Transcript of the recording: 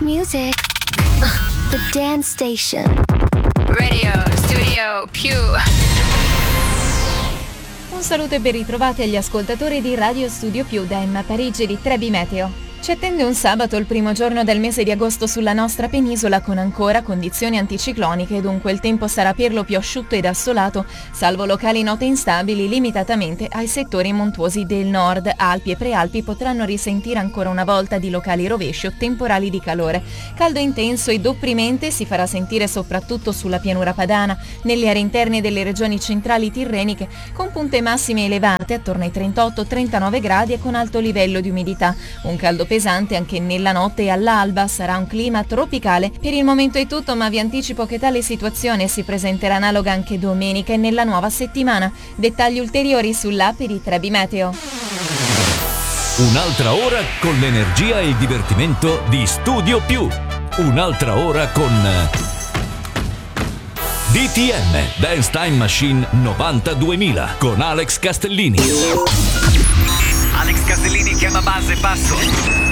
music. The Dance Station. Radio Studio Più. Un saluto e ben ritrovati agli ascoltatori di Radio Studio Più da Emma Parigi di Trebi Meteo. Ci attende un sabato, il primo giorno del mese di agosto sulla nostra penisola, con ancora condizioni anticicloniche, dunque il tempo sarà per lo più asciutto ed assolato, salvo locali note instabili limitatamente ai settori montuosi del nord. Alpi e prealpi potranno risentire ancora una volta di locali rovesci o temporali di calore. Caldo intenso ed opprimente si farà sentire soprattutto sulla pianura padana, nelle aree interne delle regioni centrali tirreniche, con punte massime elevate attorno ai 38-39 gradi e con alto livello di umidità. Un caldo pesante anche nella notte e all'alba, sarà un clima tropicale. Per il momento è tutto, ma vi anticipo che tale situazione si presenterà analoga anche domenica e nella nuova settimana. Dettagli ulteriori sull'app di Trebi Meteo. Un'altra ora con l'energia e il divertimento di Studio Più. Un'altra ora con DTM Dance Time Machine 92.000 con Alex Castellini. Alex Castellini chiama base basso.